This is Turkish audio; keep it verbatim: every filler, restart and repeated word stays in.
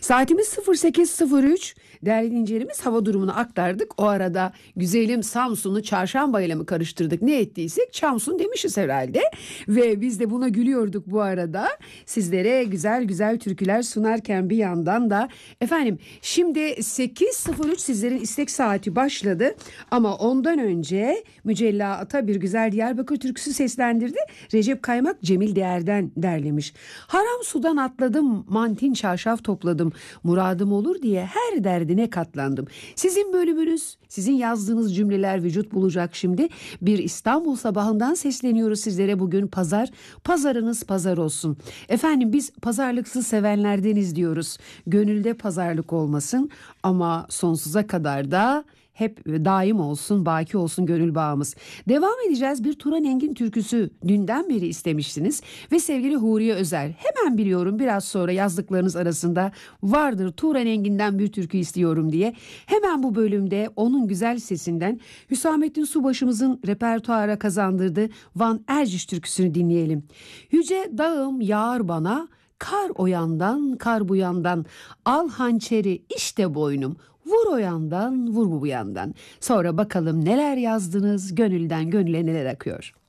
Saatimiz sıfır sekiz sıfır üç. Değerli dinleyicilerimiz, hava durumunu aktardık. O arada güzelim Samsun'u çarşambayla mı karıştırdık, ne ettiysek Çamsun demişiz herhalde. Ve biz de buna gülüyorduk bu arada. Sizlere güzel güzel türküler sunarken bir yandan da efendim şimdi sekiz sıfır üç sizlerin istek saati başladı. Ama ondan önce Mücella Ata bir güzel Diyarbakır türküsü seslendirdi. Recep Kaymak Cemil Değer'den derlemiş. Haram sudan atladım, mantin çarşaf topladım. Muradım olur diye her derdine katlandım. Sizin bölümünüz, sizin yazdığınız cümleler vücut bulacak şimdi. Bir İstanbul sabahından sesleniyoruz sizlere bugün pazar. Pazarınız pazar olsun. Efendim biz pazarlıksız sevenlerdeniz diyoruz. Gönülde pazarlık olmasın ama sonsuza kadar da hep daim olsun, baki olsun gönül bağımız. Devam edeceğiz. Bir Turan Engin türküsü dünden beri istemiştiniz. Ve sevgili Huriye Özer, hemen biliyorum biraz sonra yazdıklarınız arasında vardır Turan Engin'den bir türkü istiyorum diye. Hemen bu bölümde onun güzel sesinden Hüsamettin Subaşımızın repertuara kazandırdığı Van Erciş türküsünü dinleyelim. Yüce dağım yağar bana, kar o yandan, kar bu yandan, al hançeri işte boynum, vur o yandan, vur bu yandan. Sonra bakalım neler yazdınız, gönülden gönüle neler akıyor.